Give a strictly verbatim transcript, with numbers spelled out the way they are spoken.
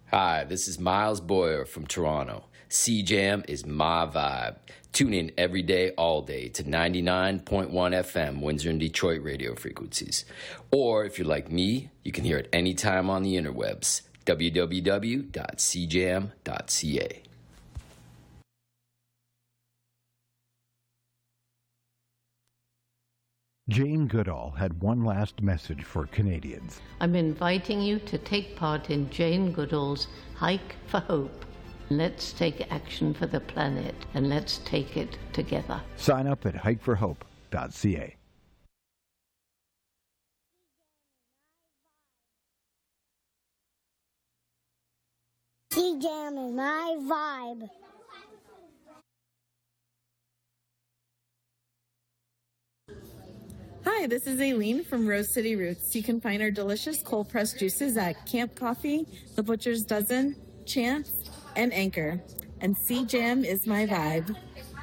Hi, this is Miles Boyer from Toronto. C Jam is my vibe. Tune in every day, all day to ninety-nine point one F M, Windsor and Detroit radio frequencies. Or if you're like me, you can hear it anytime on the interwebs, w w w dot c jam dot c a. Jane Goodall had one last message for Canadians. I'm inviting you to take part in Jane Goodall's Hike for Hope. Let's take action for the planet, and let's take it together. Sign up at hike for hope dot c a. C-Jam is my vibe. Hi, this is Aileen from Rose City Roots. You can find our delicious cold-pressed juices at Camp Coffee, The Butcher's Dozen, Chance, and Anchor. And C-Jam is my vibe.